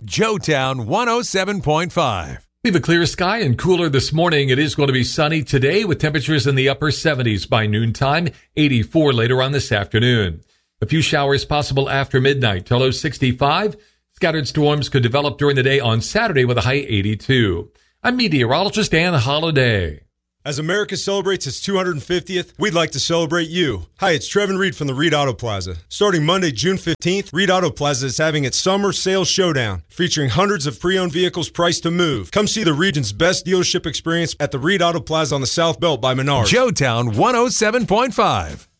Joetown 107.5. We have a clear sky and cooler this morning. It is going to be sunny today with temperatures in the upper 70s by noontime, 84 later on this afternoon. A few showers possible after midnight till low 65. Scattered storms could develop during the day on Saturday with a high 82. I'm meteorologist Dan Holliday. As America celebrates its 250th, we'd like to celebrate you. Hi, it's Trevin Reed from the Reed Auto Plaza. Starting Monday, June 15th, Reed Auto Plaza is having its Summer Sales Showdown, featuring hundreds of pre-owned vehicles priced to move. Come see the region's best dealership experience at the Reed Auto Plaza on the South Belt by Menards. Joetown 107.5.